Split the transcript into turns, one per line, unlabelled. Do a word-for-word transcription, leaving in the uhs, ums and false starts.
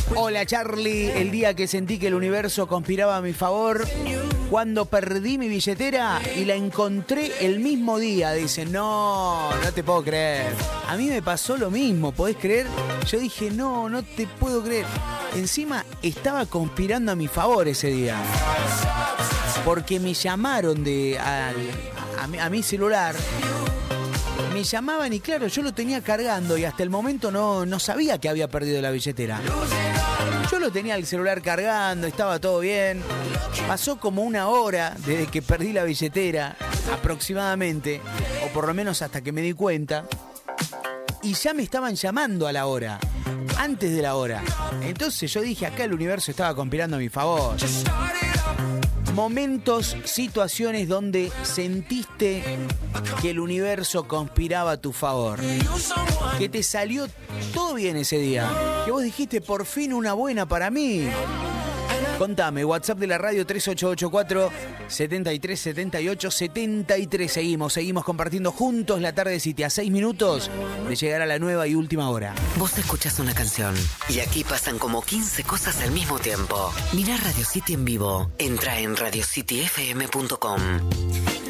Hola Charlie, el día que sentí que el universo conspiraba a mi favor, cuando perdí mi billetera y la encontré el mismo día. Dice, no, no te puedo creer. A mí me pasó lo mismo, ¿podés creer? Yo dije, no, no te puedo creer. Encima estaba conspirando a mi favor ese día. Porque me llamaron de al, a, mi, a mi celular. Me llamaban y claro, yo lo tenía cargando y hasta el momento no, no sabía que había perdido la billetera. Yo lo tenía el celular cargando, estaba todo bien. Pasó como una hora desde que perdí la billetera, aproximadamente, o por lo menos hasta que me di cuenta. Y ya me estaban llamando a la hora, antes de la hora. Entonces yo dije, acá el universo estaba conspirando a mi favor. Momentos, situaciones donde sentiste que el universo conspiraba a tu favor. Que te salió todo bien ese día. Que vos dijiste, por fin una buena para mí. Contame, WhatsApp de la radio tres ocho ocho cuatro, siete tres siete ocho, siete tres. Seguimos, seguimos compartiendo juntos la tarde City a seis minutos de llegar a la nueva y última hora.
Vos escuchás una canción y aquí pasan como quince cosas al mismo tiempo. Mirá Radio City en vivo. Entra en radio city f m punto com.